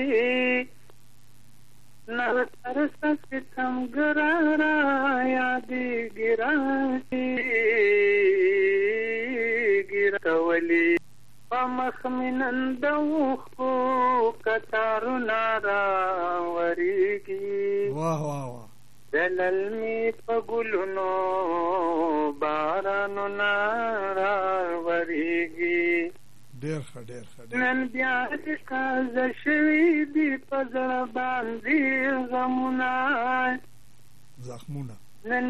نر ترس ستم گرارا یادی گرانی گرتولی پمخ منندو خو کتارو نارا وریگی واه واه واه دللمی پگلونو بارانو نارا وریگی ډیر ښه ډیر ښه نن بیا دې تازه شوي دي په زړه باندې غمونه زخمونه نن